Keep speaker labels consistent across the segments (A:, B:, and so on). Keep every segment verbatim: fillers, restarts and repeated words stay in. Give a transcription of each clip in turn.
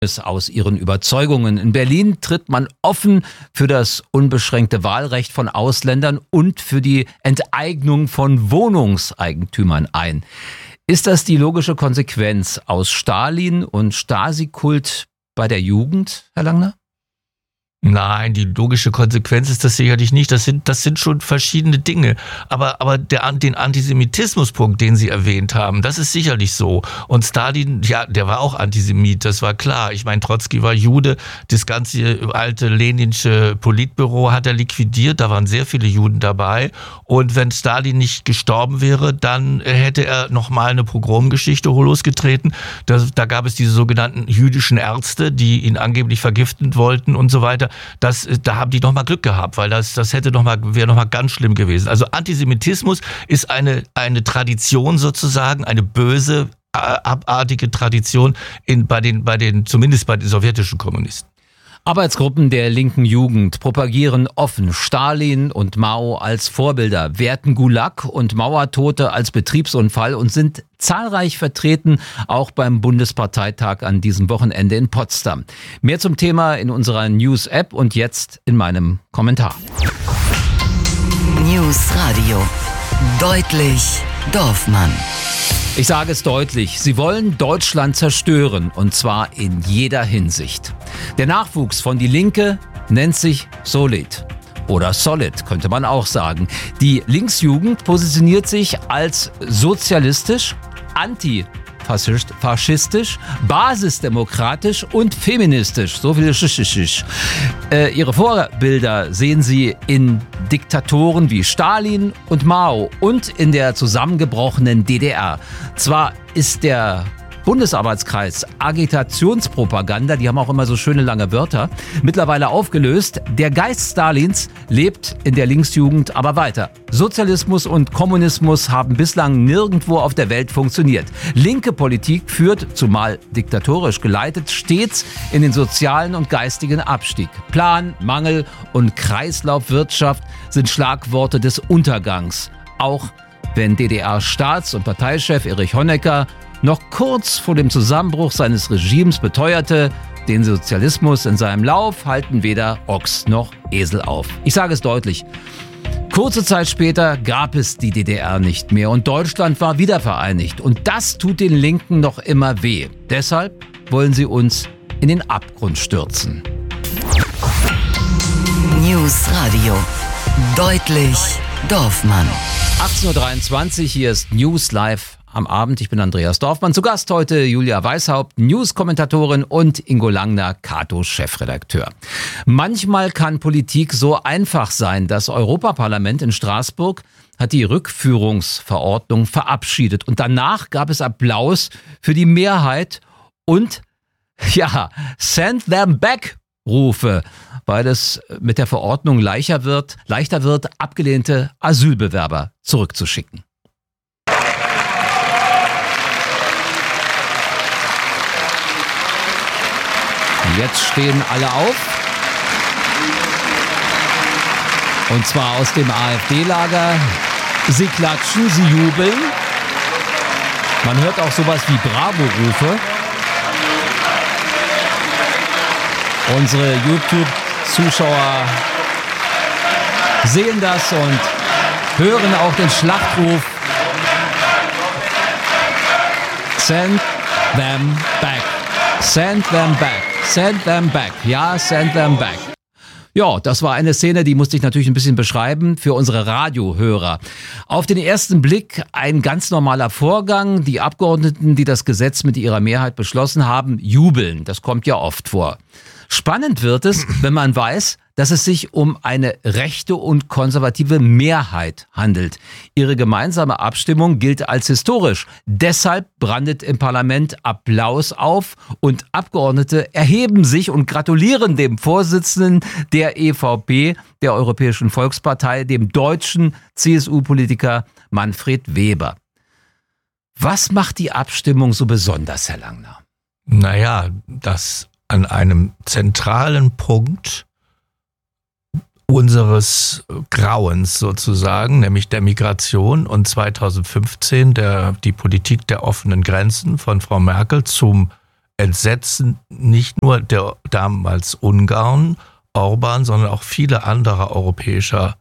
A: aus ihren Überzeugungen. In Berlin tritt man offen für das unbeschränkte Wahlrecht von Ausländern und für die Enteignung von Wohnungseigentümern ein. Ist das die logische Konsequenz aus Stalin und Stasi-Kult bei der Jugend, Herr Langner?
B: Nein, die logische Konsequenz ist das sicherlich nicht. Das sind, das sind schon verschiedene Dinge. Aber, aber der, den Antisemitismuspunkt, den Sie erwähnt haben, das ist sicherlich so. Und Stalin, ja, der war auch Antisemit, das war klar. Ich meine, Trotzki war Jude. Das ganze alte leninsche Politbüro hat er liquidiert. Da waren sehr viele Juden dabei. Und wenn Stalin nicht gestorben wäre, dann hätte er nochmal eine Pogromgeschichte losgetreten. Da, da gab es diese sogenannten jüdischen Ärzte, die ihn angeblich vergiften wollten und so weiter. Das, da haben die noch mal Glück gehabt, weil das, das hätte noch mal, wäre noch mal ganz schlimm gewesen. Also Antisemitismus ist eine, eine Tradition sozusagen, eine böse, abartige Tradition in, bei den, bei den, zumindest bei den sowjetischen Kommunisten.
A: Arbeitsgruppen der linken Jugend propagieren offen Stalin und Mao als Vorbilder, werten Gulag und Mauertote als Betriebsunfall und sind zahlreich vertreten, auch beim Bundesparteitag an diesem Wochenende in Potsdam. Mehr zum Thema in unserer News-App und jetzt in meinem Kommentar.
C: News Radio. Deutlich Dorfmann.
A: Ich sage es deutlich, sie wollen Deutschland zerstören und zwar in jeder Hinsicht. Der Nachwuchs von Die Linke nennt sich Solid. Oder Solid, könnte man auch sagen. Die Linksjugend positioniert sich als sozialistisch, antifaschistisch, basisdemokratisch und feministisch. So viel Schisch. Äh, ihre Vorbilder sehen sie in Diktatoren wie Stalin und Mao und in der zusammengebrochenen D D R. Zwar ist der Bundesarbeitskreis Agitationspropaganda, die haben auch immer so schöne lange Wörter, mittlerweile aufgelöst. Der Geist Stalins lebt in der Linksjugend aber weiter. Sozialismus und Kommunismus haben bislang nirgendwo auf der Welt funktioniert. Linke Politik führt, zumal diktatorisch geleitet, stets in den sozialen und geistigen Abstieg. Plan, Mangel und Kreislaufwirtschaft sind Schlagworte des Untergangs. Auch wenn D D R-Staats- und Parteichef Erich Honecker noch kurz vor dem Zusammenbruch seines Regimes beteuerte, den Sozialismus in seinem Lauf halten weder Ochs noch Esel auf. Ich sage es deutlich. Kurze Zeit später gab es die D D R nicht mehr und Deutschland war wiedervereinigt. Und das tut den Linken noch immer weh. Deshalb wollen sie uns in den Abgrund stürzen.
C: News Radio. Deutlich Dorfmann.
A: achtzehn Uhr dreiundzwanzig, hier ist News Live am Abend. Ich bin Andreas Dorfmann. Zu Gast heute Julia Weishaupt, News-Kommentatorin und Ingo Langner, Kato-Chefredakteur. Manchmal kann Politik so einfach sein. Das Europaparlament in Straßburg hat die Rückführungsverordnung verabschiedet. Und danach gab es Applaus für die Mehrheit und, ja, send them back Rufe, weil es mit der Verordnung leichter wird, leichter wird, abgelehnte Asylbewerber zurückzuschicken. Jetzt stehen alle auf. Und zwar aus dem AfD-Lager. Sie klatschen, sie jubeln. Man hört auch sowas wie Bravo-Rufe. Unsere YouTube-Zuschauer sehen das und hören auch den Schlachtruf. Send them back. Send them back. Send them back. Ja, send them back. Ja, das war eine Szene, die musste ich natürlich ein bisschen beschreiben für unsere Radiohörer. Auf den ersten Blick ein ganz normaler Vorgang. Die Abgeordneten, die das Gesetz mit ihrer Mehrheit beschlossen haben, jubeln. Das kommt ja oft vor. Spannend wird es, wenn man weiß, dass es sich um eine rechte und konservative Mehrheit handelt. Ihre gemeinsame Abstimmung gilt als historisch. Deshalb brandet im Parlament Applaus auf und Abgeordnete erheben sich und gratulieren dem Vorsitzenden der E V P, der Europäischen Volkspartei, dem deutschen C S U-Politiker Manfred Weber. Was macht die Abstimmung so besonders, Herr Langner?
B: Naja, dass an einem zentralen Punkt unseres Grauens sozusagen, nämlich der Migration und zweitausendfünfzehn der, die Politik der offenen Grenzen von Frau Merkel zum Entsetzen nicht nur der damals Ungarn, Orban, sondern auch viele andere europäischer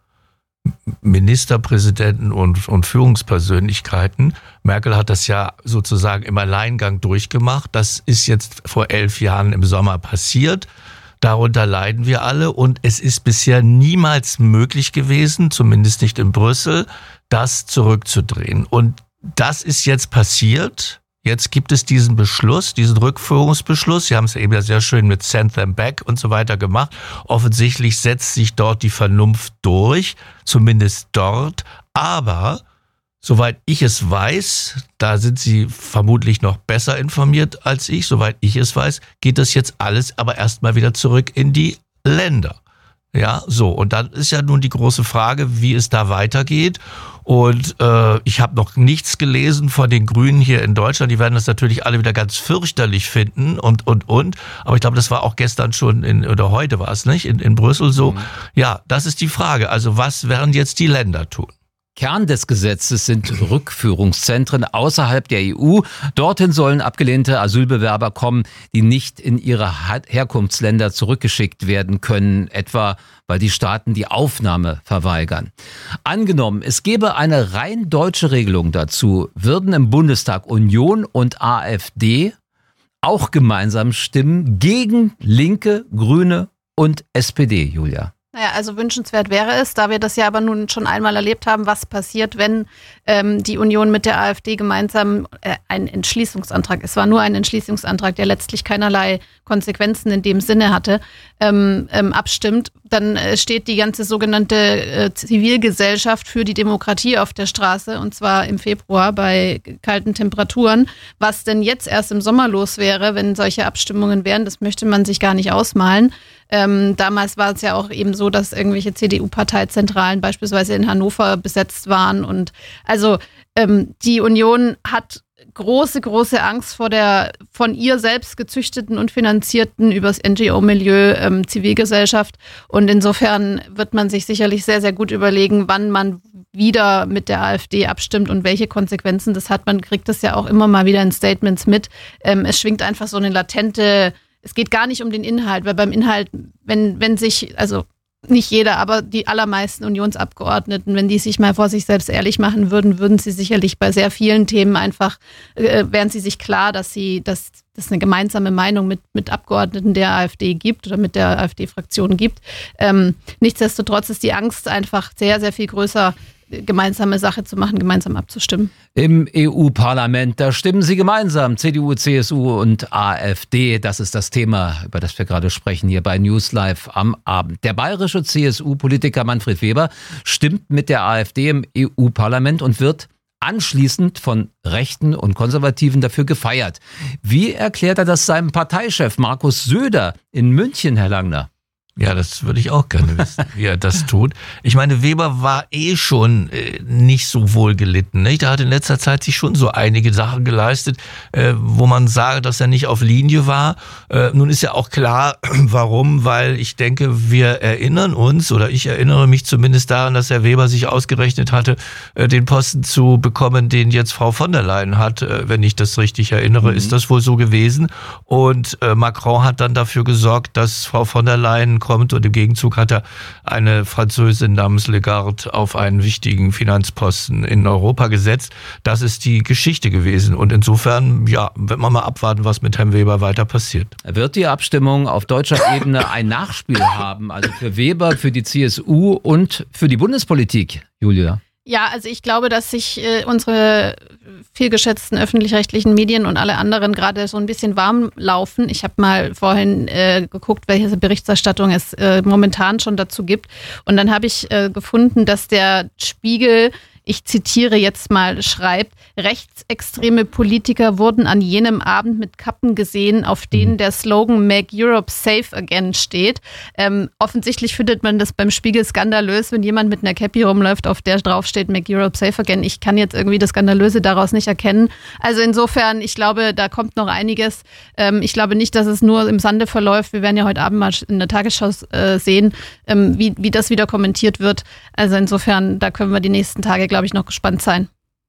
B: Ministerpräsidenten und, und Führungspersönlichkeiten. Merkel hat das ja sozusagen im Alleingang durchgemacht. Das ist jetzt vor elf Jahren im Sommer passiert. Darunter leiden wir alle und es ist bisher niemals möglich gewesen, zumindest nicht in Brüssel, das zurückzudrehen. Und das ist jetzt passiert. Jetzt gibt es diesen Beschluss, diesen Rückführungsbeschluss. Sie haben es eben ja sehr schön mit Send them back und so weiter gemacht. Offensichtlich setzt sich dort die Vernunft durch, zumindest dort. Aber soweit ich es weiß, da sind Sie vermutlich noch besser informiert als ich, soweit ich es weiß, geht das jetzt alles aber erstmal wieder zurück in die Länder. Ja, so. Und dann ist ja nun die große Frage, wie es da weitergeht. Und äh, ich habe noch nichts gelesen von den Grünen hier in Deutschland. Die werden das natürlich alle wieder ganz fürchterlich finden und, und, und. Aber ich glaube, das war auch gestern schon, in, oder heute war es nicht, in, in Brüssel so. Mhm. Ja, das ist die Frage. Also was werden jetzt die Länder tun?
A: Kern des Gesetzes sind Rückführungszentren außerhalb der E U. Dorthin sollen abgelehnte Asylbewerber kommen, die nicht in ihre Herkunftsländer zurückgeschickt werden können, etwa weil die Staaten die Aufnahme verweigern. Angenommen, es gäbe eine rein deutsche Regelung dazu, würden im Bundestag Union und AfD auch gemeinsam stimmen gegen Linke, Grüne und S P D, Julia.
D: Naja, also wünschenswert wäre es, da wir das ja aber nun schon einmal erlebt haben, was passiert, wenn ähm, die Union mit der AfD gemeinsam äh, einen Entschließungsantrag, es war nur ein Entschließungsantrag, der letztlich keinerlei Konsequenzen in dem Sinne hatte, ähm, ähm, abstimmt, dann äh, steht die ganze sogenannte äh, Zivilgesellschaft für die Demokratie auf der Straße und zwar im Februar bei kalten Temperaturen. Was denn jetzt erst im Sommer los wäre, wenn solche Abstimmungen wären, das möchte man sich gar nicht ausmalen. Ähm, damals war es ja auch eben so, dass irgendwelche C D U-Parteizentralen beispielsweise in Hannover besetzt waren. Und also ähm, die Union hat große, große Angst vor der von ihr selbst gezüchteten und finanzierten übers N G O-Milieu ähm, Zivilgesellschaft. Und insofern wird man sich sicherlich sehr, sehr gut überlegen, wann man wieder mit der AfD abstimmt und welche Konsequenzen das hat. Man kriegt das ja auch immer mal wieder in Statements mit. Ähm, es schwingt einfach so eine latente... Es geht gar nicht um den Inhalt, weil beim Inhalt, wenn, wenn sich, also nicht jeder, aber die allermeisten Unionsabgeordneten, wenn die sich mal vor sich selbst ehrlich machen würden, würden sie sicherlich bei sehr vielen Themen einfach, äh, wären sie sich klar, dass sie, dass es eine gemeinsame Meinung mit, mit Abgeordneten der AfD gibt oder mit der AfD-Fraktion gibt. Ähm, nichtsdestotrotz ist die Angst einfach sehr, sehr viel größer, gemeinsame Sache zu machen, gemeinsam abzustimmen.
A: Im E U-Parlament, da stimmen sie gemeinsam, C D U, C S U und AfD. Das ist das Thema, über das wir gerade sprechen hier bei News Live am Abend. Der bayerische C S U-Politiker Manfred Weber stimmt mit der AfD im E U-Parlament und wird anschließend von Rechten und Konservativen dafür gefeiert. Wie erklärt er das seinem Parteichef Markus Söder in München, Herr Langner?
B: Ja, das würde ich auch gerne wissen, wie er das tut. Ich meine, Weber war eh schon äh, nicht so wohl gelitten. Nicht? Er hat in letzter Zeit sich schon so einige Sachen geleistet, äh, wo man sagt, dass er nicht auf Linie war. Äh, nun ist ja auch klar, warum, weil ich denke, wir erinnern uns, oder ich erinnere mich zumindest daran, dass Herr Weber sich ausgerechnet hatte, äh, den Posten zu bekommen, den jetzt Frau von der Leyen hat. Äh, wenn ich das richtig erinnere, mhm. ist das wohl so gewesen. Und äh, Macron hat dann dafür gesorgt, dass Frau von der Leyen kommt und im Gegenzug hat er eine Französin namens Lagarde auf einen wichtigen Finanzposten in Europa gesetzt. Das ist die Geschichte gewesen und insofern, ja, wird man mal abwarten, was mit Herrn Weber weiter passiert.
A: Wird die Abstimmung auf deutscher Ebene ein Nachspiel haben, also für Weber, für die C S U und für die Bundespolitik, Julia?
D: Ja, also ich glaube, dass sich äh, unsere vielgeschätzten öffentlich-rechtlichen Medien und alle anderen gerade so ein bisschen warm laufen. Ich habe mal vorhin äh, geguckt, welche Berichterstattung es äh, momentan schon dazu gibt. Und dann habe ich äh, gefunden, dass der Spiegel, ich zitiere jetzt mal, schreibt, rechtsextreme Politiker wurden an jenem Abend mit Kappen gesehen, auf denen der Slogan Make Europe Safe Again steht. Ähm, offensichtlich findet man das beim Spiegel skandalös, wenn jemand mit einer Cappy rumläuft, auf der drauf steht Make Europe Safe Again. Ich kann jetzt irgendwie das Skandalöse daraus nicht erkennen. Also insofern, ich glaube, da kommt noch einiges. Ähm, ich glaube nicht, dass es nur im Sande verläuft. Wir werden ja heute Abend mal in der Tagesschau äh, sehen, ähm, wie, wie das wieder kommentiert wird. Also insofern, da können wir die nächsten Tage, glaube ich, noch gespannt sein.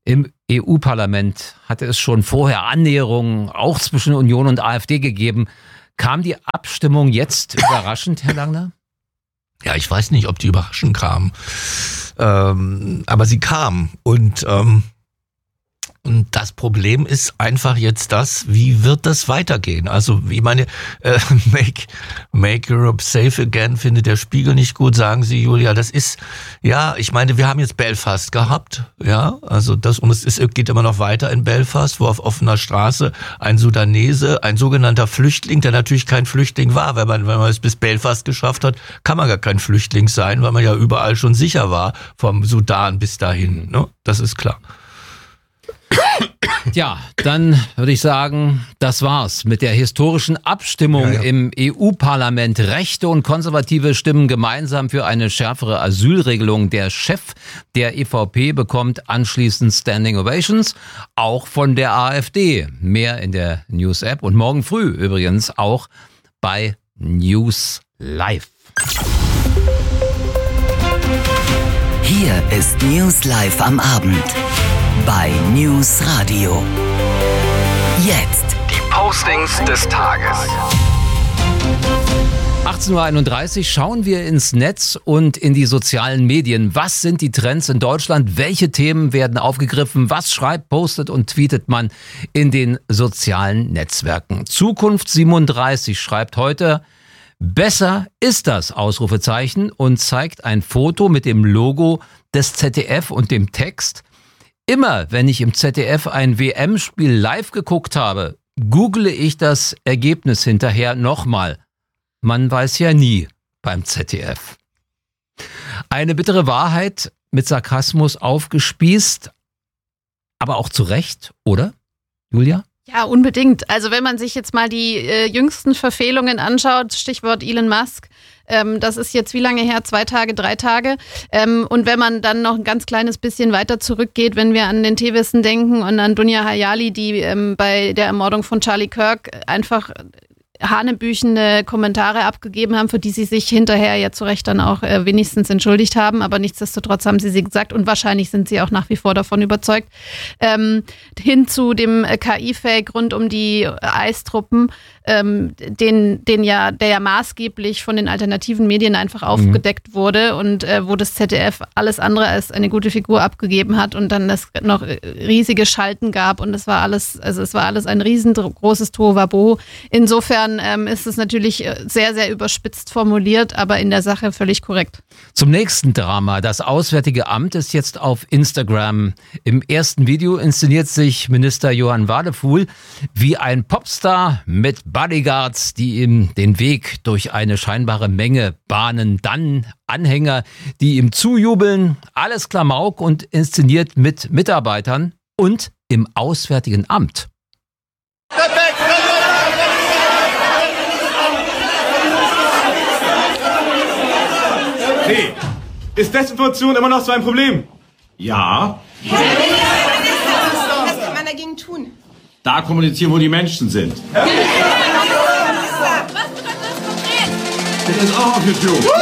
A: Im E U-Parlament hatte es schon vorher Annäherungen, auch zwischen Union und AfD gegeben. Kam die Abstimmung jetzt überraschend, Herr Langner?
B: Ja, ich weiß nicht, ob die überraschend kam. Ähm, aber sie kam. Und, ähm, und das Problem ist einfach jetzt das, wie wird das weitergehen? Also ich meine, äh, make, make Europe safe again findet der Spiegel nicht gut, sagen Sie, Julia. Das ist, ja, ich meine, wir haben jetzt Belfast gehabt, ja, also das, und es ist, geht immer noch weiter in Belfast, wo auf offener Straße ein Sudanese, ein sogenannter Flüchtling, der natürlich kein Flüchtling war, wenn man, wenn man es bis Belfast geschafft hat, kann man gar kein Flüchtling sein, weil man ja überall schon sicher war, vom Sudan bis dahin, ne? Das ist klar.
A: Ja, dann würde ich sagen, das war's mit der historischen Abstimmung ja, ja. im E U-Parlament. Rechte und Konservative stimmen gemeinsam für eine schärfere Asylregelung. Der Chef der E V P bekommt anschließend Standing Ovations, auch von der AfD. Mehr in der News-App und morgen früh übrigens auch bei News Live.
C: Hier ist News Live am Abend. Bei News Radio. Jetzt
E: die Postings des Tages.
A: achtzehn Uhr einunddreißig schauen wir ins Netz und in die sozialen Medien. Was sind die Trends in Deutschland? Welche Themen werden aufgegriffen? Was schreibt, postet und tweetet man in den sozialen Netzwerken? Zukunft siebenunddreißig schreibt heute: Besser ist das, Ausrufezeichen, und zeigt ein Foto mit dem Logo des Z D F und dem Text: Immer, wenn ich im Z D F ein W M-Spiel live geguckt habe, google ich das Ergebnis hinterher nochmal. Man weiß ja nie beim Z D F. Eine bittere Wahrheit mit Sarkasmus aufgespießt, aber auch zu Recht, oder, Julia?
D: Ja, unbedingt. Also wenn man sich jetzt mal die äh, jüngsten Verfehlungen anschaut, Stichwort Elon Musk, ähm, das ist jetzt wie lange her? Zwei Tage, drei Tage. Ähm, und wenn man dann noch ein ganz kleines bisschen weiter zurückgeht, wenn wir an den Teewissen denken und an Dunja Hayali, die ähm, bei der Ermordung von Charlie Kirk einfach hanebüchende Kommentare abgegeben haben, für die sie sich hinterher ja zu Recht dann auch äh, wenigstens entschuldigt haben, aber nichtsdestotrotz haben sie sie gesagt und wahrscheinlich sind sie auch nach wie vor davon überzeugt. Ähm, hin zu dem K I-Fake rund um die Eistruppen, ähm, den, den ja, der ja maßgeblich von den alternativen Medien einfach aufgedeckt mhm. wurde und äh, wo das Z D F alles andere als eine gute Figur abgegeben hat und dann es noch riesige Schalten gab und es war alles, also es war alles ein riesengroßes Tohuwabohu. Insofern ähm, ist es natürlich sehr, sehr überspitzt formuliert, aber in der Sache völlig korrekt.
A: Zum nächsten Drama. Das Auswärtige Amt ist jetzt auf Instagram. Im ersten Video inszeniert sich Minister Johann Wadefuhl wie ein Popstar mit Bodyguards, die ihm den Weg durch eine scheinbare Menge bahnen. Dann Anhänger, die ihm zujubeln. Alles Klamauk und inszeniert mit Mitarbeitern und im Auswärtigen Amt.
F: Hey, ist Desinformation immer noch so ein Problem? Ja.
G: Was kann man dagegen tun?
F: Da kommunizieren, wo die Menschen sind.
G: Was bedeutet das konkret?
F: Das ist auch auf YouTube.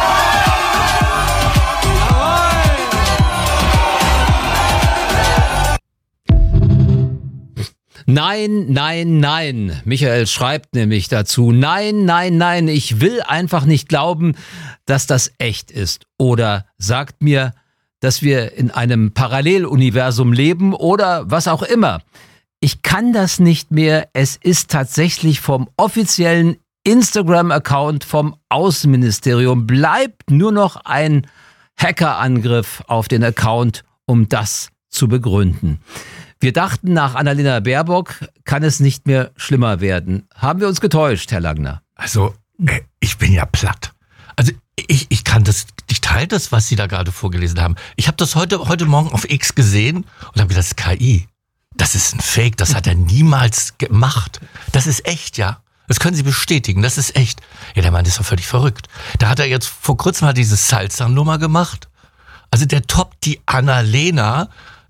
A: Nein, nein, nein. Michael schreibt nämlich dazu: Nein, nein, nein, ich will einfach nicht glauben, dass das echt ist. Oder sagt mir, dass wir in einem Paralleluniversum leben oder was auch immer. Ich kann das nicht mehr. Es ist tatsächlich vom offiziellen Instagram-Account vom Außenministerium. Bleibt nur noch ein Hackerangriff auf den Account, um das zu begründen. Wir dachten, nach Annalena Baerbock kann es nicht mehr schlimmer werden. Haben wir uns getäuscht, Herr Langner?
B: Also, ich bin ja platt. Also, ich, ich kann das, ich teile das, was Sie da gerade vorgelesen haben. Ich habe das heute, heute Morgen auf X gesehen und habe gedacht, das ist K I. Das ist ein Fake, das hat er niemals gemacht. Das ist echt, ja. Das können Sie bestätigen, das ist echt. Ja, der Mann ist doch völlig verrückt. Da hat er jetzt vor kurzem mal diese Salsa-Nummer gemacht. Also der toppt die Annalena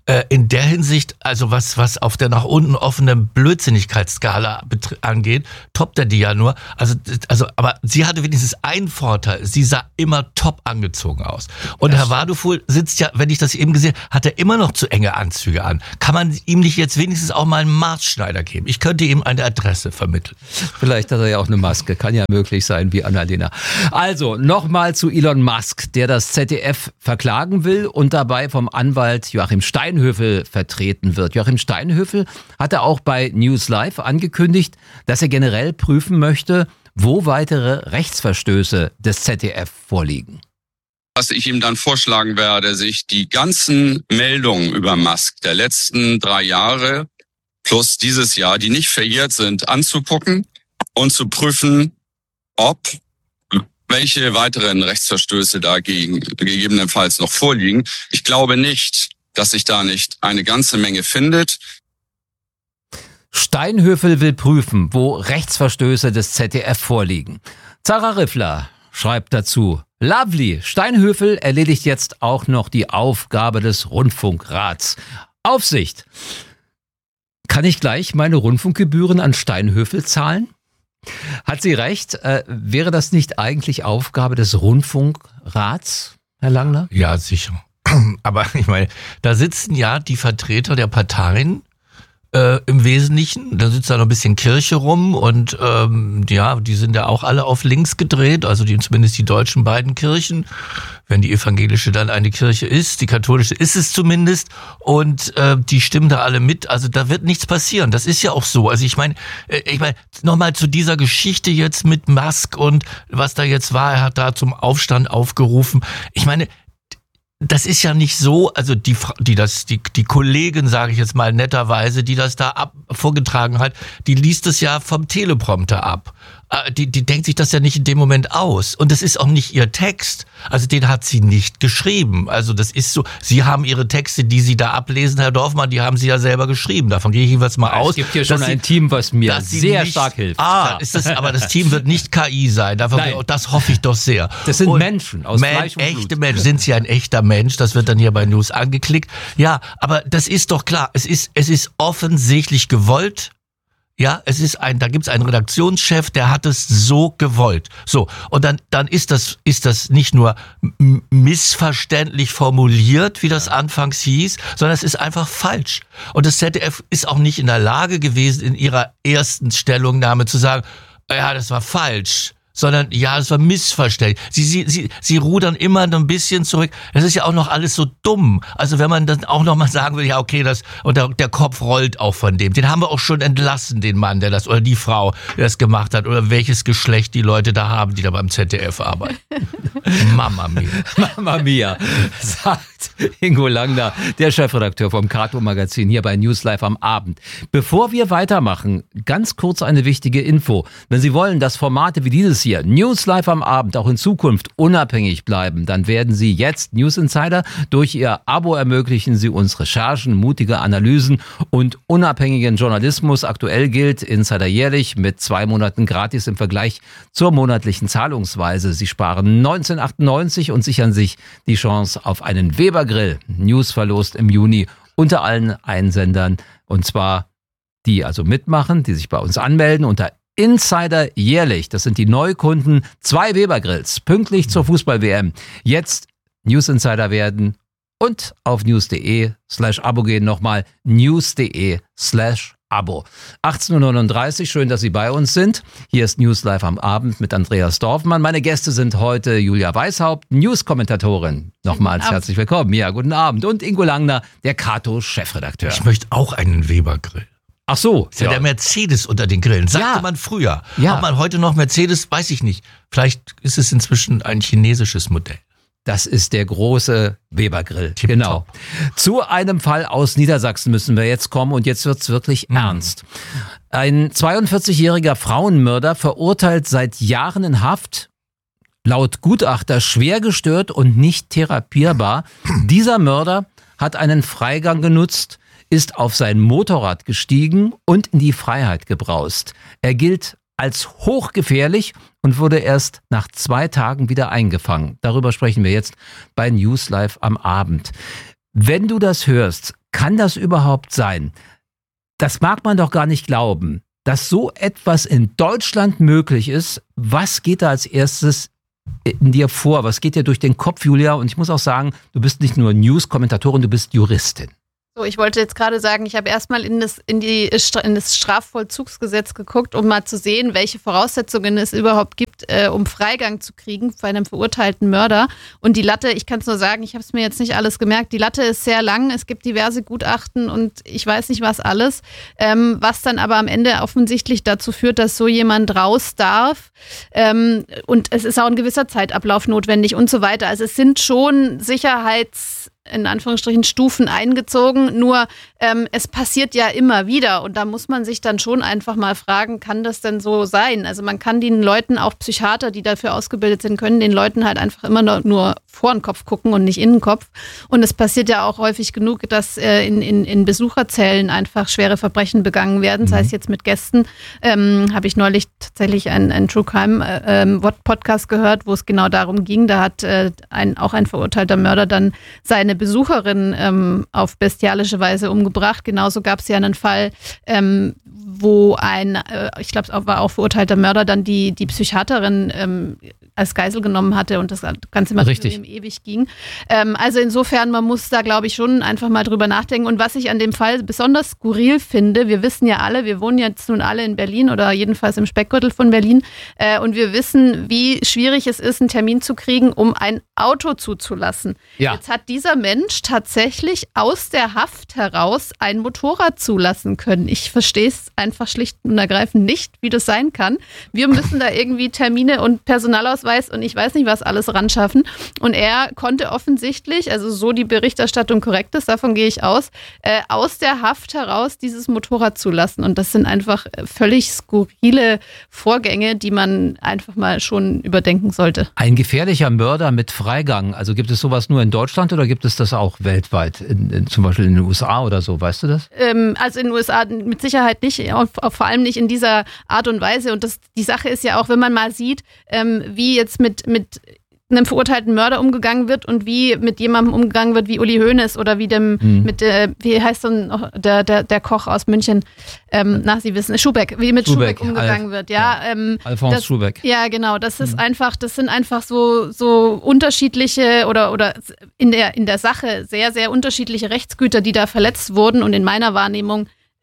B: äh, in der Hinsicht, also was was auf der nach unten offenen Blödsinnigkeitsskala betr- angeht, toppt er die ja nur. Also also, aber sie hatte wenigstens einen Vorteil: Sie sah immer top angezogen aus. Und das Herr Waduful sitzt ja, wenn ich das eben gesehen, hat er immer noch zu enge Anzüge an. Kann man ihm nicht jetzt wenigstens auch mal einen Maßschneider geben? Ich könnte ihm eine Adresse vermitteln.
A: Vielleicht hat er ja auch eine Maske. Kann ja möglich sein, wie Annalena. Also, nochmal zu Elon Musk, der das Z D F verklagen will und dabei vom Anwalt Joachim Steinhöfel vertreten wird. Joachim Steinhöfel hatte auch bei News Live angekündigt, dass er generell prüfen möchte, wo weitere Rechtsverstöße des Z D F vorliegen.
H: Was ich ihm dann vorschlagen werde, sich die ganzen Meldungen über Musk der letzten drei Jahre plus dieses Jahr, die nicht verjährt sind, anzugucken und zu prüfen, ob welche weiteren Rechtsverstöße dagegen gegebenenfalls noch vorliegen. Ich glaube nicht, dass sich da nicht eine ganze Menge findet.
A: Steinhöfel will prüfen, wo Rechtsverstöße des Z D F vorliegen. Zara Riffler schreibt dazu: Lovely, Steinhöfel erledigt jetzt auch noch die Aufgabe des Rundfunkrats. Aufsicht. Kann ich gleich meine Rundfunkgebühren an Steinhöfel zahlen? Hat sie recht? Äh, wäre das nicht eigentlich Aufgabe des Rundfunkrats, Herr Langner?
B: Ja, sicher. Aber ich meine, da sitzen ja die Vertreter der Parteien äh, im Wesentlichen. Da sitzt da noch ein bisschen Kirche rum und ähm, ja, die sind ja auch alle auf links gedreht, also die, zumindest die deutschen beiden Kirchen. Wenn die evangelische dann eine Kirche ist, die katholische ist es zumindest, und äh, die stimmen da alle mit. Also da wird nichts passieren. Das ist ja auch so. Also ich meine, äh, ich meine, nochmal zu dieser Geschichte jetzt mit Musk und was da jetzt war, er hat da zum Aufstand aufgerufen. Ich meine, das ist ja nicht so, also die die das die die Kollegin, sage ich jetzt mal netterweise, die das da ab, vorgetragen hat, die liest es ja vom Teleprompter ab. Die die denkt sich das ja nicht in dem Moment aus, und das ist auch nicht ihr Text. Also den hat sie nicht geschrieben. Also das ist so, Sie haben Ihre Texte, die Sie da ablesen, Herr Dorfmann, die haben Sie ja selber geschrieben. Davon gehe ich jeweils mal aus.
A: Es gibt hier schon ein Team, was mir sehr
B: nicht,
A: stark hilft.
B: Ah, ist das, aber das Team wird nicht K I sein. Davon, das hoffe ich doch sehr.
A: Das sind
B: und
A: Menschen aus
B: Man,
A: Fleisch und Blut.
B: Echte Menschen. Sind Sie ein echter Mensch? Das wird dann hier bei News angeklickt. Ja, aber das ist doch klar. Es ist, es ist offensichtlich gewollt. Ja, es ist ein, da gibt's einen Redaktionschef, der hat es so gewollt. So, und dann, dann ist das, ist das nicht nur m- missverständlich formuliert, wie das anfangs hieß, sondern es ist einfach falsch. Und das Z D F ist auch nicht in der Lage gewesen, in ihrer ersten Stellungnahme zu sagen, ja, das war falsch, sondern ja, das war missverständlich. Sie, sie, sie, sie rudern immer noch ein bisschen zurück. Das ist ja auch noch alles so dumm. Also wenn man dann auch noch mal sagen will, ja okay, das, und der, der Kopf rollt auch von dem. Den haben wir auch schon entlassen, den Mann, der das, oder die Frau, die das gemacht hat, oder welches Geschlecht die Leute da haben, die da beim Z D F arbeiten. Mama mia.
A: Mama mia, sagt Ingo Langner, der Chefredakteur vom Kato-Magazin hier bei News Live am Abend. Bevor wir weitermachen, ganz kurz eine wichtige Info. Wenn Sie wollen, dass Formate wie dieses hier, News Live am Abend, auch in Zukunft unabhängig bleiben, dann werden Sie jetzt News Insider. Durch Ihr Abo ermöglichen Sie uns Recherchen, mutige Analysen und unabhängigen Journalismus. Aktuell gilt Insider jährlich mit zwei Monaten gratis im Vergleich zur monatlichen Zahlungsweise. Sie sparen neunzehn achtundneunzig und sichern sich die Chance auf einen Weber-Grill. News verlost im Juni unter allen Einsendern, und zwar die also mitmachen, die sich bei uns anmelden unter Insider jährlich. Das sind die Neukunden. Zwei Weber-Grills, pünktlich zur Fußball-W M. Jetzt News Insider werden und auf news.de slash Abo gehen. Nochmal news.de slash Abo. achtzehn Uhr neununddreißig, schön, dass Sie bei uns sind. Hier ist News Live am Abend mit Andreas Dorfmann. Meine Gäste sind heute Julia Weishaupt, News-Kommentatorin. Nochmals herzlich willkommen. Ja, guten Abend. Und Ingo Langner, der Kato-Chefredakteur.
B: Ich möchte auch einen Weber-Grill.
A: Ach so.
B: Ist ja, ja der Mercedes unter den Grillen, sagte ja. man früher. Ja. Ob man heute noch Mercedes, weiß ich nicht. Vielleicht ist es inzwischen ein chinesisches Modell.
A: Das ist der große Weber-Grill.
B: Tip
A: genau.
B: top.
A: Zu einem Fall aus Niedersachsen müssen wir jetzt kommen, und jetzt wird's wirklich mhm. ernst. Ein zweiundvierzigjähriger Frauenmörder verurteilt seit Jahren in Haft, laut Gutachter schwer gestört und nicht therapierbar. Dieser Mörder hat einen Freigang genutzt, ist auf sein Motorrad gestiegen und in die Freiheit gebraust. Er gilt als hochgefährlich und wurde erst nach zwei Tagen wieder eingefangen. Darüber sprechen wir jetzt bei News Live am Abend. Wenn du das hörst, kann das überhaupt sein? Das mag man doch gar nicht glauben, dass so etwas in Deutschland möglich ist. Was geht da als erstes in dir vor? Was geht dir durch den Kopf, Julia? Und ich muss auch sagen, du bist nicht nur News-Kommentatorin, du bist Juristin.
D: So, ich wollte jetzt gerade sagen, ich habe erstmal in das, in, die, in das Strafvollzugsgesetz geguckt, um mal zu sehen, welche Voraussetzungen es überhaupt gibt, äh, um Freigang zu kriegen bei einem verurteilten Mörder. Und die Latte, ich kann es nur sagen, ich habe es mir jetzt nicht alles gemerkt, die Latte ist sehr lang, es gibt diverse Gutachten und ich weiß nicht was alles, ähm, was dann aber am Ende offensichtlich dazu führt, dass so jemand raus darf. Ähm, und es ist auch ein gewisser Zeitablauf notwendig und so weiter. Also es sind schon Sicherheits in Anführungsstrichen Stufen eingezogen, nur ähm, es passiert ja immer wieder und da muss man sich dann schon einfach mal fragen, kann das denn so sein? Also man kann den Leuten, auch Psychiater, die dafür ausgebildet sind, können den Leuten halt einfach immer nur, nur vor den Kopf gucken und nicht in den Kopf und es passiert ja auch häufig genug, dass äh, in, in, in Besucherzellen einfach schwere Verbrechen begangen werden, mhm. sei es jetzt mit Gästen, ähm, habe ich neulich tatsächlich einen, einen True Crime äh, ähm, Podcast gehört, wo es genau darum ging, da hat äh, ein, auch ein verurteilter Mörder dann seine Besucherin ähm, auf bestialische Weise umgebracht. Genauso gab es ja einen Fall, ähm, wo ein, äh, ich glaube, es war auch verurteilter Mörder, dann die, die Psychiaterin ähm, als Geisel genommen hatte und das Ganze mal
A: Richtig.
D: ewig ging. Ähm, also insofern, man muss da, glaube ich, schon einfach mal drüber nachdenken. Und was ich an dem Fall besonders skurril finde, wir wissen ja alle, wir wohnen jetzt nun alle in Berlin oder jedenfalls im Speckgürtel von Berlin äh, und wir wissen, wie schwierig es ist, einen Termin zu kriegen, um ein Auto zuzulassen.
A: Ja.
D: Jetzt hat dieser Mensch tatsächlich aus der Haft heraus ein Motorrad zulassen können. Ich verstehe es einfach schlicht und ergreifend nicht, wie das sein kann. Wir müssen da irgendwie Termine und Personalausweis und ich weiß nicht, was alles ran schaffen. Und er konnte offensichtlich, also so die Berichterstattung korrekt ist, davon gehe ich aus, äh, aus der Haft heraus dieses Motorrad zulassen. Und das sind einfach völlig skurrile Vorgänge, die man einfach mal schon überdenken sollte.
A: Ein gefährlicher Mörder mit Freigang, also gibt es sowas nur in Deutschland oder gibt es das auch weltweit, in, in, zum Beispiel in den U S A oder so, weißt du das?
D: Ähm, also in den U S A mit Sicherheit nicht, auch, auch vor allem nicht in dieser Art und Weise. Und das, die Sache ist ja auch, wenn man mal sieht, ähm, wie jetzt mit, mit einem verurteilten Mörder umgegangen wird und wie mit jemandem umgegangen wird wie Uli Hoeneß oder wie dem, mhm. mit, äh, wie heißt denn der, der, der Koch aus München, ähm, nach Sie wissen, Schubeck, wie mit Schubeck, Schubeck umgegangen Alf, wird, ja. ja. Ähm,
A: Alfons
D: das,
A: Schubeck.
D: Ja, genau, das ist mhm. einfach, das sind einfach so, so unterschiedliche oder, oder in der, in der Sache sehr, sehr unterschiedliche Rechtsgüter, die da verletzt wurden und in meiner Wahrnehmung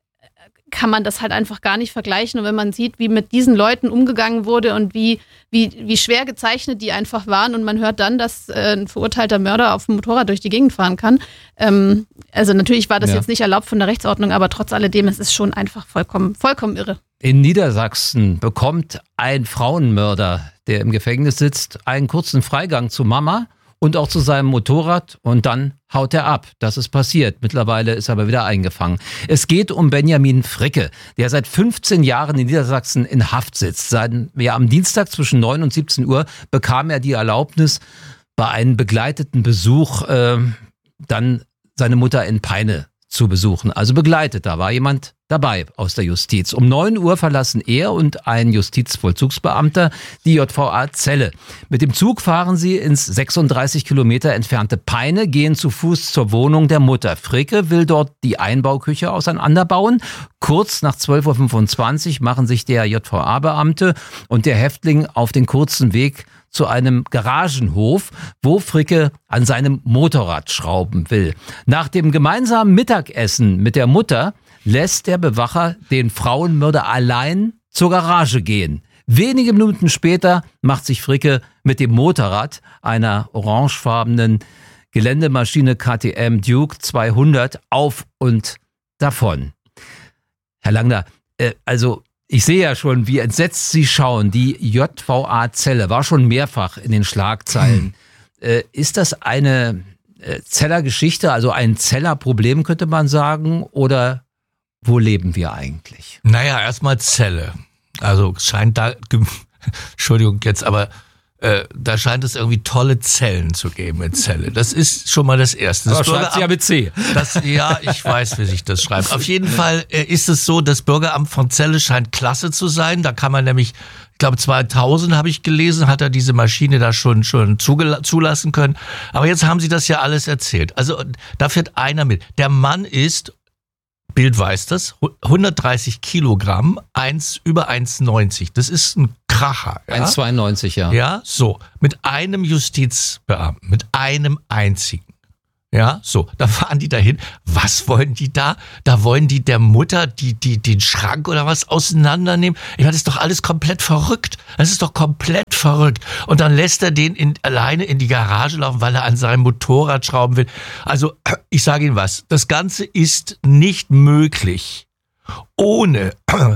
D: kann man das halt einfach gar nicht vergleichen. Und wenn man sieht, wie mit diesen Leuten umgegangen wurde und wie, wie, wie schwer gezeichnet die einfach waren und man hört dann, dass äh, ein verurteilter Mörder auf dem Motorrad durch die Gegend fahren kann. Ähm, also natürlich war das ja. jetzt nicht erlaubt von der Rechtsordnung, aber trotz alledem, es ist schon einfach vollkommen, vollkommen irre.
A: In Niedersachsen bekommt ein Frauenmörder, der im Gefängnis sitzt, einen kurzen Freigang zu Mama und auch zu seinem Motorrad und dann haut er ab. Das ist passiert. Mittlerweile ist er aber wieder eingefangen. Es geht um Benjamin Fricke, der seit fünfzehn Jahren in Niedersachsen in Haft sitzt. Seit, ja, am Dienstag zwischen neun und siebzehn Uhr bekam er die Erlaubnis, bei einem begleiteten Besuch äh, dann seine Mutter in Peine zu besuchen. Also begleitet, da war jemand dabei aus der Justiz. Um neun Uhr verlassen er und ein Justizvollzugsbeamter die J V A Celle. Mit dem Zug fahren sie ins sechsunddreißig Kilometer entfernte Peine, gehen zu Fuß zur Wohnung der Mutter. Fricke will dort die Einbauküche auseinanderbauen. Kurz nach zwölf Uhr fünfundzwanzig machen sich der J V A-Beamte und der Häftling auf den kurzen Weg zu einem Garagenhof, wo Fricke an seinem Motorrad schrauben will. Nach dem gemeinsamen Mittagessen mit der Mutter lässt der Bewacher den Frauenmörder allein zur Garage gehen. Wenige Minuten später macht sich Fricke mit dem Motorrad, einer orangefarbenen Geländemaschine K T M Duke zweihundert, auf und davon. Herr Langner, äh, also ich sehe ja schon, wie entsetzt Sie schauen. Die J V A-Zelle war schon mehrfach in den Schlagzeilen. Hm. Äh, ist das eine äh, Zellergeschichte, also ein Zellerproblem, könnte man sagen? Oder wo leben wir eigentlich?
B: Naja, erstmal Zelle. Also scheint da, Entschuldigung jetzt, aber äh, da scheint es irgendwie tolle Zellen zu geben in Celle. Das ist schon mal das Erste. Das
A: aber schreibt sie ja mit C.
B: Das, ja, ich weiß, wie sich das schreibt. Auf jeden Fall äh, ist es so, das Bürgeramt von Celle scheint klasse zu sein. Da kann man nämlich Ich glaube, zweitausend habe ich gelesen, hat er diese Maschine da schon schon zugela- zulassen können. Aber jetzt haben sie das ja alles erzählt. Also da fährt einer mit. Der Mann ist, Bild weiß das, hundertdreißig Kilogramm, eins, über eins neunzig. Das ist ein Kracher. Ja?
A: eins zweiundneunzig, ja.
B: Ja, so. Mit einem Justizbeamten, mit einem einzigen. Ja, so, da fahren die dahin. Was wollen die da? Da wollen die der Mutter die, die, den Schrank oder was auseinandernehmen. Ich meine, das ist doch alles komplett verrückt. Das ist doch komplett verrückt. Und dann lässt er den in, alleine in die Garage laufen, weil er an seinem Motorrad schrauben will. Also, ich sage Ihnen was. Das Ganze ist nicht möglich, ohne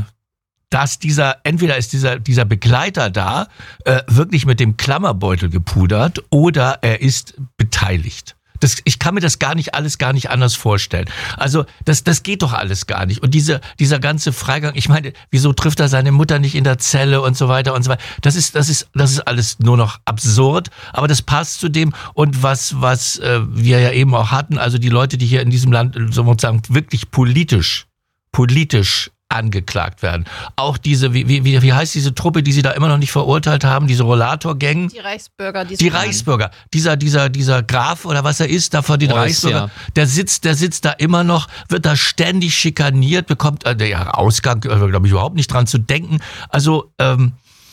B: dass dieser, entweder ist dieser, dieser Begleiter da, äh, wirklich mit dem Klammerbeutel gepudert oder er ist beteiligt. Das, ich kann mir das gar nicht alles gar nicht anders vorstellen. Also das, das geht doch alles gar nicht. Und diese, dieser ganze Freigang, ich meine, wieso trifft er seine Mutter nicht in der Zelle und so weiter und so weiter. Das ist, das ist, das ist alles nur noch absurd. Aber das passt zu dem und was, was äh, wir ja eben auch hatten. Also die Leute, die hier in diesem Land sozusagen wirklich politisch, politisch angeklagt werden. Auch diese, wie, wie, wie heißt diese Truppe, die sie da immer noch nicht verurteilt haben, diese Rollator-Gang?
D: Die Reichsbürger. Die,
B: die Reichsbürger. Dieser, dieser, dieser Graf oder was er ist, da vor den
A: Reus,
B: Reichsbürger,
A: ja.
B: der sitzt, der sitzt da immer noch, wird da ständig schikaniert, bekommt, äh, der Ausgang, äh, glaube ich, überhaupt nicht dran zu denken. Also, ähm,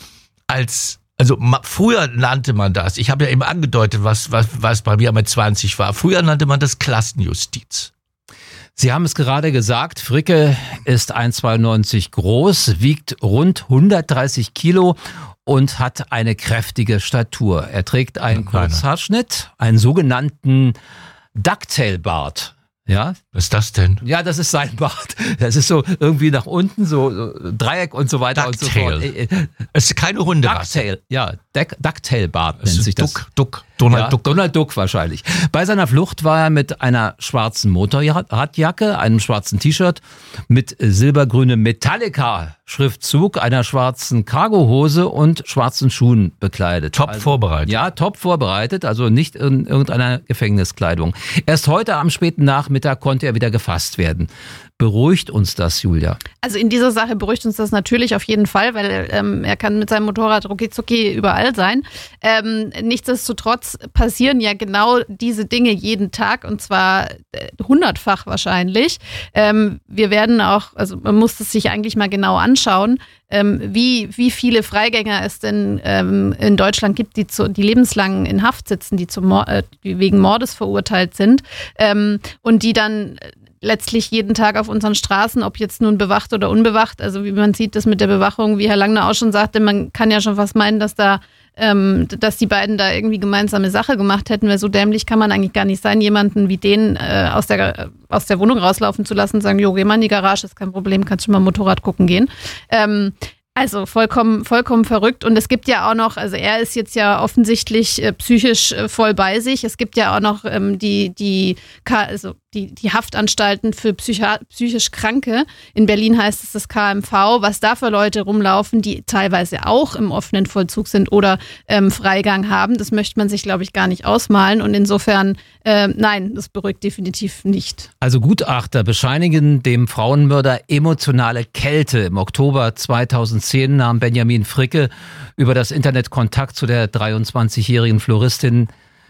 B: als, also ma, früher nannte man das, ich habe ja eben angedeutet, was, was, was bei mir mit zwanzig war. Früher nannte man das Klassenjustiz.
A: Sie haben es gerade gesagt, Fricke ist eins zweiundneunzig groß, wiegt rund hundertdreißig Kilo und hat eine kräftige Statur. Er trägt einen Kurzhaarschnitt, einen sogenannten Ducktail-Bart. Ja?
B: Was ist das denn?
A: Ja, das ist sein Bart. Das ist so irgendwie nach unten, so, so Dreieck und so weiter
B: Ducktail.
A: und so fort.
B: Es ist keine Hunderasse.
A: Ducktail, ja, Ducktail-Bart nennt sich das.
B: Duck, Duck, Donald
A: ja,
B: Duck.
A: Donald Duck wahrscheinlich. Bei seiner Flucht war er mit einer schwarzen Motorradjacke, einem schwarzen T-Shirt, mit silbergrünem Metallica-Schriftzug, einer schwarzen Cargohose und schwarzen Schuhen bekleidet.
B: Top
A: also,
B: vorbereitet.
A: Ja, top vorbereitet, also nicht in irgendeiner Gefängniskleidung. Erst heute am späten Nachmittag konnte er wieder gefasst werden. Beruhigt uns das, Julia?
D: Also in dieser Sache beruhigt uns das natürlich auf jeden Fall, weil ähm, er kann mit seinem Motorrad rucki überall sein. Ähm, nichtsdestotrotz passieren ja genau diese Dinge jeden Tag und zwar äh, hundertfach wahrscheinlich. Ähm, wir werden auch, also man muss es sich eigentlich mal genau anschauen, ähm, wie, wie viele Freigänger es denn ähm, in Deutschland gibt, die, zu, die lebenslang in Haft sitzen, die, zum Mord, äh, die wegen Mordes verurteilt sind ähm, und die dann letztlich jeden Tag auf unseren Straßen, ob jetzt nun bewacht oder unbewacht, also wie man sieht, das mit der Bewachung, wie Herr Langner auch schon sagte, man kann ja schon fast meinen, dass da, ähm, dass die beiden da irgendwie gemeinsame Sache gemacht hätten, weil so dämlich kann man eigentlich gar nicht sein, jemanden wie den äh, aus der aus der Wohnung rauslaufen zu lassen und sagen, jo, geh mal in die Garage, ist kein Problem, kannst schon mal Motorrad gucken gehen. Ähm, Also vollkommen, vollkommen verrückt. Und es gibt ja auch noch, also er ist jetzt ja offensichtlich äh, psychisch äh, voll bei sich. Es gibt ja auch noch ähm, die, die, also die, die Haftanstalten für Psychi- psychisch Kranke. In Berlin heißt es das K M V. Was da für Leute rumlaufen, die teilweise auch im offenen Vollzug sind oder ähm, Freigang haben, das möchte man sich, glaube ich, gar nicht ausmalen. Und insofern, äh, nein, das beruhigt definitiv nicht.
A: Also Gutachter bescheinigen dem Frauenmörder emotionale Kälte. Im Oktober zweitausendzehn nahm Benjamin Fricke über das Internet Kontakt zu der dreiundzwanzigjährigen Floristin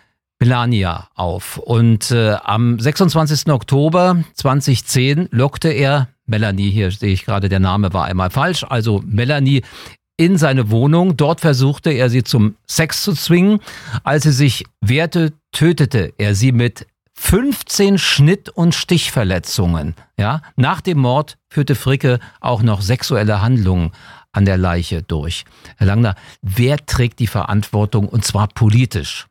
A: Melania auf. Und äh, am sechsundzwanzigsten Oktober zweitausendzehn lockte er Melanie, hier sehe ich gerade, der Name war einmal falsch, also Melanie in seine Wohnung. Dort versuchte er sie zum Sex zu zwingen. Als sie sich wehrte, tötete er sie mit fünfzehn Schnitt- und Stichverletzungen. Ja, nach dem Mord führte Fricke auch noch sexuelle Handlungen an der Leiche durch. Herr Langner, wer trägt die Verantwortung und zwar politisch?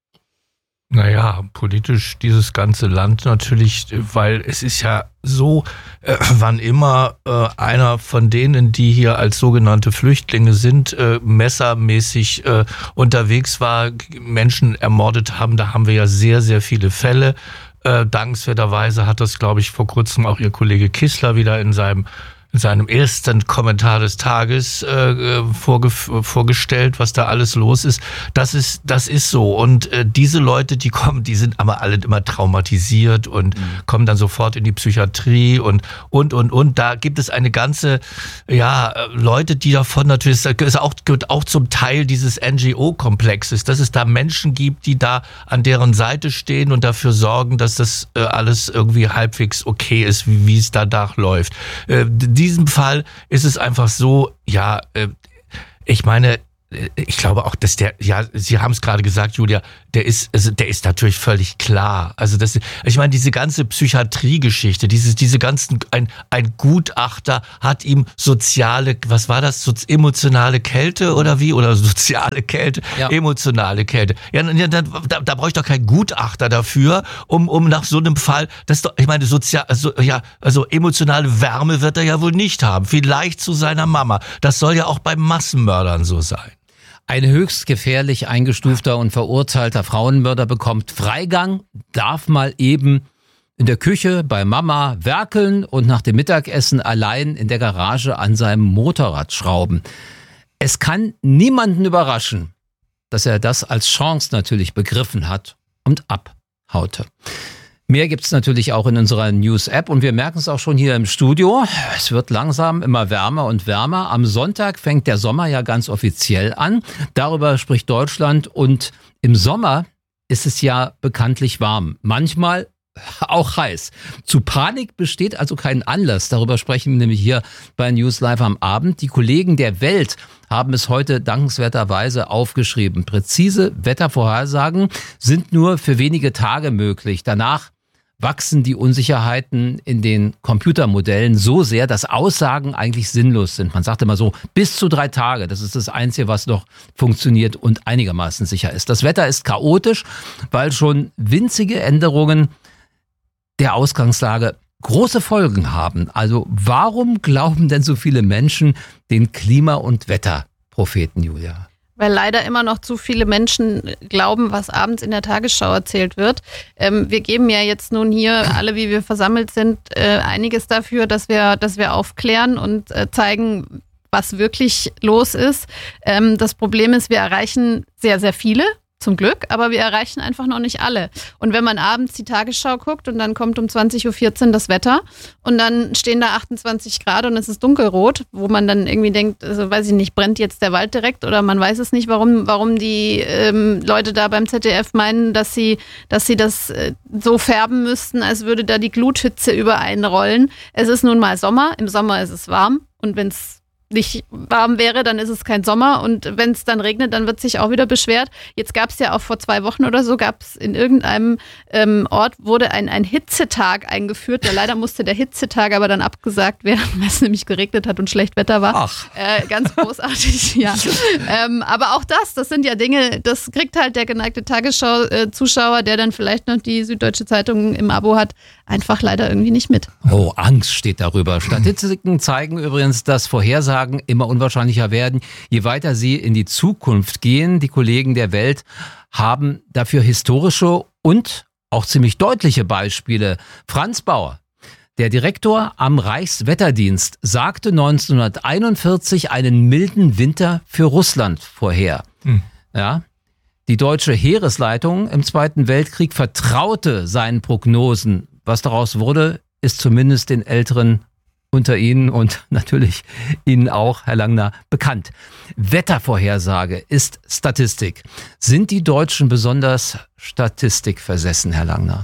B: Naja, politisch dieses ganze Land natürlich, weil es ist ja so, äh, wann immer äh, einer von denen, die hier als sogenannte Flüchtlinge sind, äh, messermäßig äh, unterwegs war, Menschen ermordet haben, da haben wir ja sehr, sehr viele Fälle. Äh, dankenswerterweise hat das, glaube ich, vor kurzem auch Ihr Kollege Kissler wieder in seinem in seinem ersten Kommentar des Tages äh, vorge- vorgestellt, was da alles los ist. Das ist, das ist so. Und äh, diese Leute, die kommen, die sind aber alle immer traumatisiert und mhm. kommen dann sofort in die Psychiatrie und, und, und, und. Da gibt es eine ganze, ja, Leute, die davon natürlich, das ist auch, gehört auch zum Teil dieses N G O-Komplexes, dass es da Menschen gibt, die da an deren Seite stehen und dafür sorgen, dass das äh, alles irgendwie halbwegs okay ist, wie, wie es danach läuft. Äh, in diesem Fall ist es einfach so, ja, äh, ich meine, ich glaube auch, dass der, ja, Sie haben es gerade gesagt, Julia, der ist, also der ist natürlich völlig klar. Also das, ich meine, diese ganze Psychiatrie-Geschichte, dieses, diese ganzen, ein, ein Gutachter hat ihm soziale, was war das, so, emotionale Kälte oder wie? Oder soziale Kälte, ja. emotionale Kälte. Ja, da, da, da brauche ich doch keinen Gutachter dafür, um, um nach so einem Fall, das doch, ich meine, sozial, also, ja, also emotionale Wärme wird er ja wohl nicht haben. Vielleicht zu seiner Mama. Das soll ja auch bei Massenmördern so sein.
A: Ein höchst gefährlich eingestufter und verurteilter Frauenmörder bekommt Freigang, darf mal eben in der Küche bei Mama werkeln und nach dem Mittagessen allein in der Garage an seinem Motorrad schrauben. Es kann niemanden überraschen, dass er das als Chance natürlich begriffen hat und abhaute. Mehr gibt's natürlich auch in unserer News-App und wir merken es auch schon hier im Studio. Es wird langsam immer wärmer und wärmer. Am Sonntag fängt der Sommer ja ganz offiziell an. Darüber spricht Deutschland und im Sommer ist es ja bekanntlich warm. Manchmal auch heiß. Zu Panik besteht also kein Anlass. Darüber sprechen wir nämlich hier bei News Live am Abend. Die Kollegen der Welt haben es heute dankenswerterweise aufgeschrieben. Präzise Wettervorhersagen sind nur für wenige Tage möglich. Danach wachsen die Unsicherheiten in den Computermodellen so sehr, dass Aussagen eigentlich sinnlos sind. Man sagt immer so, bis zu drei Tage. Das ist das Einzige, was noch funktioniert und einigermaßen sicher ist. Das Wetter ist chaotisch, weil schon winzige Änderungen der Ausgangslage große Folgen haben. Also warum glauben denn so viele Menschen den Klima- und Wetterpropheten, Julia?
D: Weil leider immer noch zu viele Menschen glauben, was abends in der Tagesschau erzählt wird. Ähm, wir geben ja jetzt nun hier, alle wie wir versammelt sind, äh, einiges dafür, dass wir, dass wir aufklären und äh, zeigen, was wirklich los ist. Ähm, das Problem ist, wir erreichen sehr, sehr viele. Zum Glück, aber wir erreichen einfach noch nicht alle. Und wenn man abends die Tagesschau guckt und dann kommt um zwanzig Uhr vierzehn das Wetter und dann stehen da achtundzwanzig Grad und es ist dunkelrot, wo man dann irgendwie denkt, also weiß ich nicht, brennt jetzt der Wald direkt oder man weiß es nicht, warum, warum die ähm, Leute da beim Z D F meinen, dass sie, dass sie das äh, so färben müssten, als würde da die Gluthitze über einen rollen. Es ist nun mal Sommer, im Sommer ist es warm und wenn es nicht warm wäre, dann ist es kein Sommer und wenn es dann regnet, dann wird sich auch wieder beschwert. Jetzt gab es ja auch vor zwei Wochen oder so, gab es in irgendeinem ähm, Ort, wurde ein, ein Hitzetag eingeführt. Ja, leider musste der Hitzetag aber dann abgesagt werden, weil es nämlich geregnet hat und schlecht Wetter war.
A: Ach.
D: Äh, ganz großartig, ja. Ähm, aber auch das, das sind ja Dinge, das kriegt halt der geneigte Tagesschau-Zuschauer, der dann vielleicht noch die Süddeutsche Zeitung im Abo hat, einfach leider irgendwie nicht mit.
A: Oh, Angst steht darüber. Statistiken zeigen übrigens, dass Vorhersagen immer unwahrscheinlicher werden, je weiter sie in die Zukunft gehen. Die Kollegen der Welt haben dafür historische und auch ziemlich deutliche Beispiele. Franz Bauer, der Direktor am Reichswetterdienst, sagte neunzehnhunderteinundvierzig einen milden Winter für Russland vorher. Hm. Ja, die deutsche Heeresleitung im Zweiten Weltkrieg vertraute seinen Prognosen. Was daraus wurde, ist zumindest den Älteren unter Ihnen und natürlich Ihnen auch, Herr Langner, bekannt. Wettervorhersage ist Statistik. Sind die Deutschen besonders statistikversessen, Herr Langner?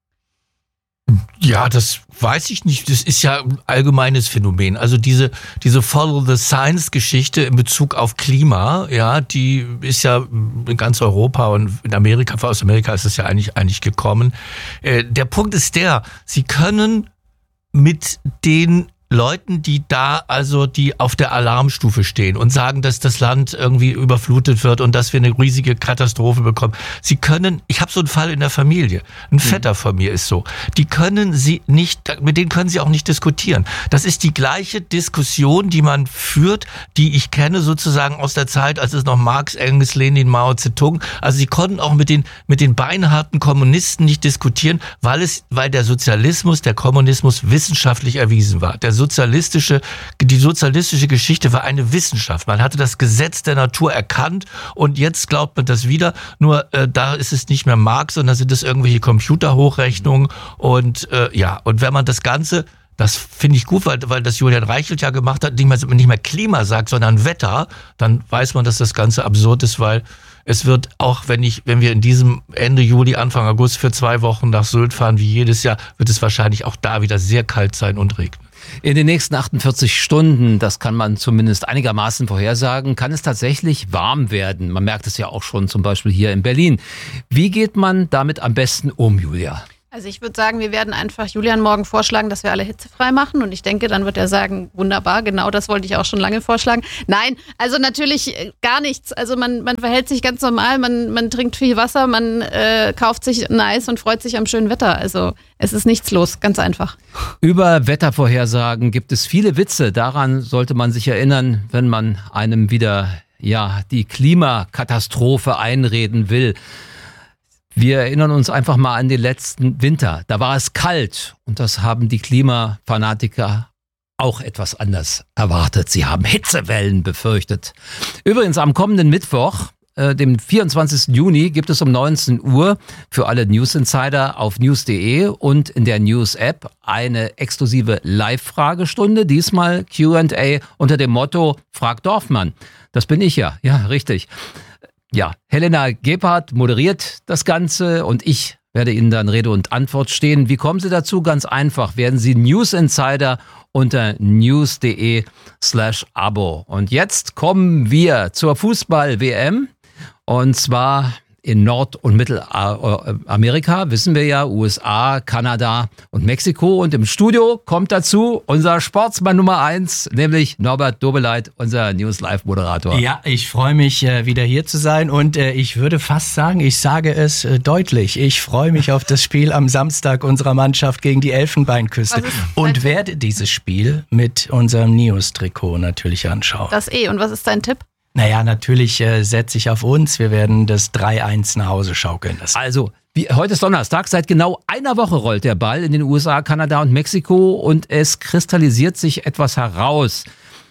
B: Ja, das weiß ich nicht. Das ist ja ein allgemeines Phänomen. Also diese diese Follow the Science Geschichte in Bezug auf Klima, ja, die ist ja in ganz Europa und in Amerika, aus Amerika ist es ja eigentlich eigentlich gekommen. Äh, der Punkt ist der: Sie können mit den Leuten, die da also die auf der Alarmstufe stehen und sagen, dass das Land irgendwie überflutet wird und dass wir eine riesige Katastrophe bekommen. Sie können, ich habe so einen Fall in der Familie, ein Vetter von mir ist so, die können sie nicht, mit denen können sie auch nicht diskutieren. Das ist die gleiche Diskussion, die man führt, die ich kenne sozusagen aus der Zeit, als es noch Marx, Engels, Lenin, Mao Zedong, also sie konnten auch mit den mit den beinharten Kommunisten nicht diskutieren, weil es, weil der Sozialismus, der Kommunismus wissenschaftlich erwiesen war. Der sozialistische, die sozialistische Geschichte war eine Wissenschaft. Man hatte das Gesetz der Natur erkannt und jetzt glaubt man das wieder. Nur äh, da ist es nicht mehr Marx, sondern sind es irgendwelche Computerhochrechnungen und äh, ja, und wenn man das Ganze, das finde ich gut, weil, weil das Julian Reichelt ja gemacht hat, nicht mehr, nicht mehr Klima sagt, sondern Wetter, dann weiß man, dass das Ganze absurd ist, weil es wird auch, wenn ich, wenn wir in diesem Ende Juli, Anfang August für zwei Wochen nach Sylt fahren, wie jedes Jahr, wird es wahrscheinlich auch da wieder sehr kalt sein und regnen.
A: In den nächsten achtundvierzig Stunden, das kann man zumindest einigermaßen vorhersagen, kann es tatsächlich warm werden. Man merkt es ja auch schon zum Beispiel hier in Berlin. Wie geht man damit am besten um, Julia?
D: Also ich würde sagen, wir werden einfach Julian morgen vorschlagen, dass wir alle hitzefrei machen. Und ich denke, dann wird er sagen, wunderbar, genau das wollte ich auch schon lange vorschlagen. Nein, also natürlich gar nichts. Also man, man verhält sich ganz normal, man, man trinkt viel Wasser, man äh, kauft sich ein Eis und freut sich am schönen Wetter. Also es ist nichts los, ganz einfach.
A: Über Wettervorhersagen gibt es viele Witze. Daran sollte man sich erinnern, wenn man einem wieder ja die Klimakatastrophe einreden will. Wir erinnern uns einfach mal an den letzten Winter. Da war es kalt und das haben die Klimafanatiker auch etwas anders erwartet. Sie haben Hitzewellen befürchtet. Übrigens am kommenden Mittwoch, äh, dem vierundzwanzigsten Juni, gibt es um neunzehn Uhr für alle News Insider auf news punkt de und in der News-App eine exklusive Live-Fragestunde. Diesmal Q and A unter dem Motto Frag Dorfmann. Das bin ich ja, ja, richtig. Ja, Helena Gebhardt moderiert das Ganze und ich werde Ihnen dann Rede und Antwort stehen. Wie kommen Sie dazu? Ganz einfach. Werden Sie News Insider unter news punkt de slash abo. Und jetzt kommen wir zur Fußball-W M und zwar in Nord- und Mittelamerika, wissen wir ja, U S A, Kanada und Mexiko. Und im Studio kommt dazu unser Sportsmann Nummer eins, nämlich Norbert Dobeleit, unser News-Live-Moderator.
I: Ja, ich freue mich, äh, wieder hier zu sein und äh, ich würde fast sagen, ich sage es äh, deutlich, ich freue mich auf das Spiel am Samstag unserer Mannschaft gegen die Elfenbeinküste und werde dieses Spiel mit unserem News-Trikot natürlich anschauen.
D: Das eh. Und was ist dein Tipp?
I: Naja, natürlich äh, setze ich auf uns. Wir werden das drei eins nach Hause schaukeln lassen.
A: Also, wie, heute ist Donnerstag. Seit genau einer Woche rollt der Ball in den U S A, Kanada und Mexiko und es kristallisiert sich etwas heraus.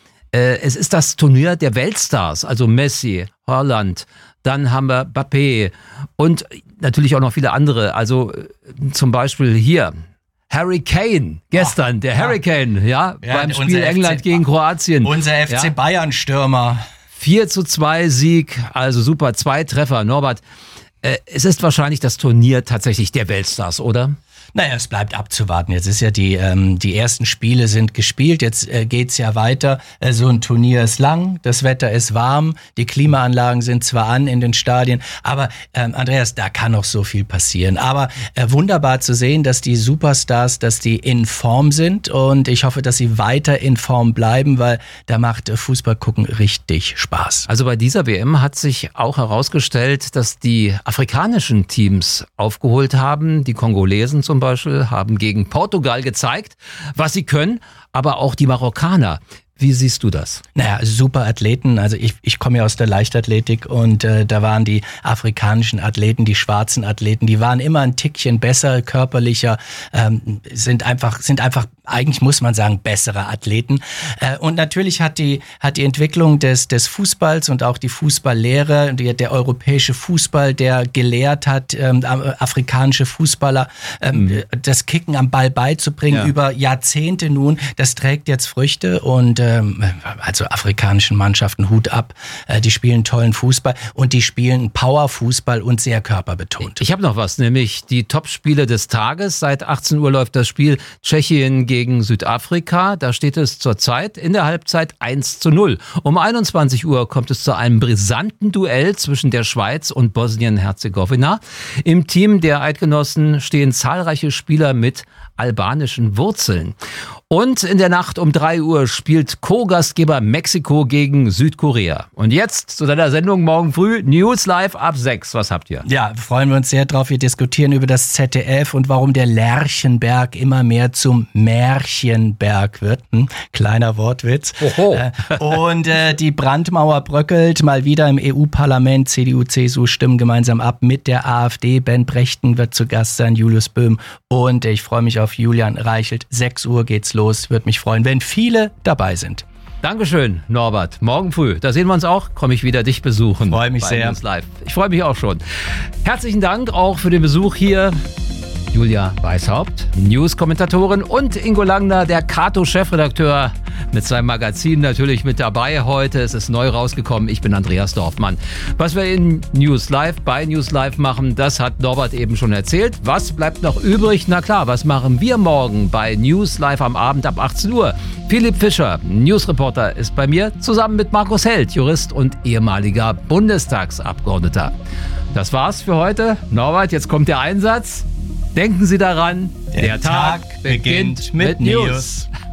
A: Äh, es ist das Turnier der Weltstars, also Messi, Haaland, dann haben wir Mbappé und natürlich auch noch viele andere. Also äh, zum Beispiel hier Harry Kane, gestern, oh, der ja. Hurricane, ja, ja beim Spiel England F C, gegen Kroatien.
I: Unser F C ja. Bayern-Stürmer.
A: vier zu zwei Sieg, also super, zwei Treffer. Norbert, äh, es ist wahrscheinlich das Turnier tatsächlich der Weltstars, oder?
I: Naja, es bleibt abzuwarten. Jetzt ist ja die ähm, die ersten Spiele sind gespielt, jetzt äh, geht's ja weiter. Äh, so ein Turnier ist lang, das Wetter ist warm, die Klimaanlagen sind zwar an in den Stadien, aber ähm, Andreas, da kann noch so viel passieren. Aber äh, wunderbar zu sehen, dass die Superstars, dass die in Form sind und ich hoffe, dass sie weiter in Form bleiben, weil da macht äh, Fußball gucken richtig Spaß.
A: Also bei dieser W M hat sich auch herausgestellt, dass die afrikanischen Teams aufgeholt haben, die Kongolesen zum Beispiel, haben gegen Portugal gezeigt, was sie können, aber auch die Marokkaner. Wie siehst du das?
I: Naja, super Athleten. Also ich, ich komme ja aus der Leichtathletik und äh, da waren die afrikanischen Athleten, die schwarzen Athleten, die waren immer ein Tickchen besser, körperlicher, ähm, sind einfach, sind einfach, eigentlich muss man sagen, bessere Athleten. Äh, und natürlich hat die, hat die Entwicklung des, des Fußballs und auch die Fußballlehre, die, der europäische Fußball, der gelehrt hat, ähm, afrikanische Fußballer ähm, mhm. das Kicken am Ball beizubringen, ja. über Jahrzehnte nun, das trägt jetzt Früchte und also afrikanischen Mannschaften Hut ab, die spielen tollen Fußball und die spielen Powerfußball und sehr körperbetont.
A: Ich habe noch was, nämlich die Topspiele des Tages. Seit achtzehn Uhr läuft das Spiel Tschechien gegen Südafrika. Da steht es zurzeit in der Halbzeit eins zu null. Um einundzwanzig Uhr kommt es zu einem brisanten Duell zwischen der Schweiz und Bosnien-Herzegowina. Im Team der Eidgenossen stehen zahlreiche Spieler mit albanischen Wurzeln. Und in der Nacht um drei Uhr spielt Co-Gastgeber Mexiko gegen Südkorea. Und jetzt zu deiner Sendung morgen früh, News Live ab sechs. Was habt ihr?
I: Ja, freuen wir uns sehr drauf. Wir diskutieren über das Z D F und warum der Lerchenberg immer mehr zum Märchenberg wird. Hm? Kleiner Wortwitz.
A: Oho.
I: Äh, und äh, die Brandmauer bröckelt mal wieder im E U-Parlament. C D U, C S U stimmen gemeinsam ab mit der AfD. Ben Brechten wird zu Gast sein, Julius Böhm. Und ich freue mich auf auf Julian Reichelt. sechs Uhr geht's los. Würde mich freuen, wenn viele dabei sind.
A: Dankeschön, Norbert. Morgen früh, da sehen wir uns auch, komme ich wieder dich besuchen.
I: Freue mich sehr.
A: News Live. Ich freue mich auch schon. Herzlichen Dank auch für den Besuch hier. Julia Weishaupt, News-Kommentatorin, und Ingo Langner, der Kato-Chefredakteur, mit seinem Magazin natürlich mit dabei heute. Es ist neu rausgekommen. Ich bin Andreas Dorfmann. Was wir in News Live, bei News Live machen, das hat Norbert eben schon erzählt. Was bleibt noch übrig? Na klar, was machen wir morgen bei News Live am Abend ab achtzehn Uhr? Philipp Fischer, Newsreporter, ist bei mir, zusammen mit Markus Held, Jurist und ehemaliger Bundestagsabgeordneter. Das war's für heute. Norbert, jetzt kommt der Einsatz. Denken Sie daran, der, der Tag, Tag beginnt mit, mit News. News.